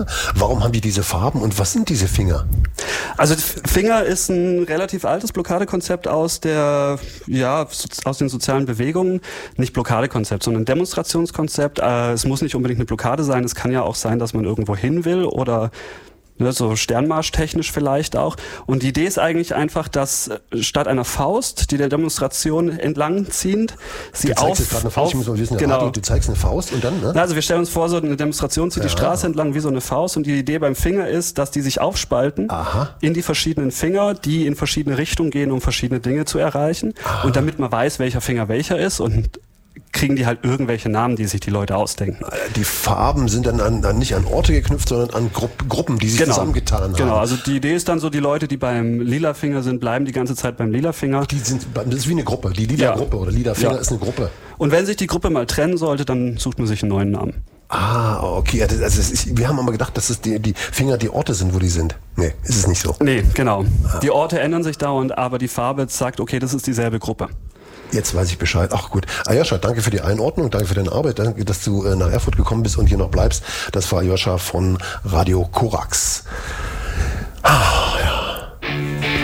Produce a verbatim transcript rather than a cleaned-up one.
Warum haben die diese Farben und was sind diese Finger? Also Finger ist ein relativ altes Blockadekonzept aus der, ja, aus den sozialen Bewegungen. Nicht Blockadekonzept, sondern Demonstrationskonzept. Äh, es muss nicht unbedingt eine Blockade sein. Es kann ja auch sein, dass man irgendwo hin will oder ne, so sternmarschtechnisch vielleicht auch. Und die Idee ist eigentlich einfach, dass statt einer Faust, die der Demonstration entlang zieht, sie du auf... Du zeigst jetzt gerade eine Faust, ich muss mal wissen, genau. Radio, du zeigst eine Faust und dann, ne? Also wir stellen uns vor, so eine Demonstration zieht ja. die Straße entlang wie so eine Faust und die Idee beim Finger ist, dass die sich aufspalten Aha. in die verschiedenen Finger, die in verschiedene Richtungen gehen, um verschiedene Dinge zu erreichen. Aha. Und damit man weiß, welcher Finger welcher ist und kriegen die halt irgendwelche Namen, die sich die Leute ausdenken. Die Farben sind dann an, an, nicht an Orte geknüpft, sondern an Gru- Gruppen, die sich genau. zusammengetan haben. Genau, also die Idee ist dann so, die Leute, die beim lila Finger sind, bleiben die ganze Zeit beim lila Finger. Die sind, das ist wie eine Gruppe, die lila ja. Gruppe oder lila Finger ja. ist eine Gruppe. Und wenn sich die Gruppe mal trennen sollte, dann sucht man sich einen neuen Namen. Ah, okay. Also das ist, wir haben aber gedacht, dass es die, die Finger die Orte sind, wo die sind. Nee, ist es nicht so. Nee, genau. Ah. Die Orte ändern sich dauernd, aber die Farbe sagt, okay, das ist dieselbe Gruppe. Jetzt weiß ich Bescheid. Ach gut. Aljoscha, danke für die Einordnung, danke für deine Arbeit, danke, dass du äh, nach Erfurt gekommen bist und hier noch bleibst. Das war Aljoscha von Radio Korax. Ah.